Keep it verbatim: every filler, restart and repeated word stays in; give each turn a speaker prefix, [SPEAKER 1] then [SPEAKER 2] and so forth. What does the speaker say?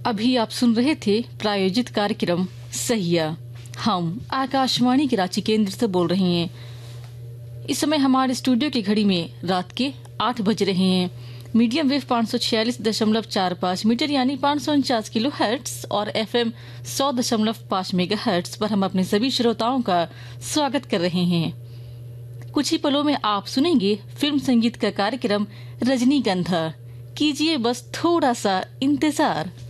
[SPEAKER 1] अभी आप सुन रहे थे प्रायोजित कार्यक्रम सहिया। हम आकाशवाणी के रांची केंद्र से बोल रहे हैं। इस समय हमारे स्टूडियो की घड़ी में रात के आठ बज रहे हैं। मीडियम वेव पाँच सौ छियालीस दशमलव चार पाँच मीटर यानी पाँच सौ उनचास किलो हर्ट्स और एफएम सौ दशमलव पाँच मेगा हर्ट्स पर हम अपने सभी श्रोताओं का स्वागत कर रहे हैं। कुछ ही पलों में आप सुनेंगे फिल्म संगीत का कार्यक्रम रजनीगंधा। कीजिए बस थोड़ा सा इंतजार।